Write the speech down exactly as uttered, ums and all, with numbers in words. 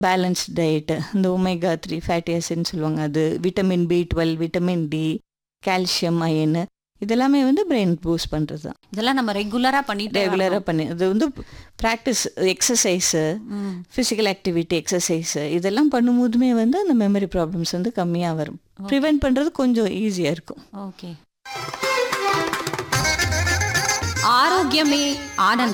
Balanced diet, இந்த omega three fatty ஆசிட்னு சொல்லுவாங்க, அது vitamin B twelve, vitamin D, calcium, iron, இதெல்லாமே வந்து பிரெயின் பூஸ்ட் பண்ணுறது தான். இதெல்லாம் நம்ம ரெகுலராக பண்ணிட்டு ரெகுலராக பண்ணி அது வந்து practice, exercise, physical activity, exercise இதெல்லாம் பண்ணும்போதுமே வந்து அந்த மெமரி ப்ராப்ளம்ஸ் வந்து கம்மியாக வரும். ப்ரிவென்ட் பண்ணுறது கொஞ்சம் ஈஸியாக இருக்கும். ஓகே. ஆரோக்கியமே ஆனந்தம்.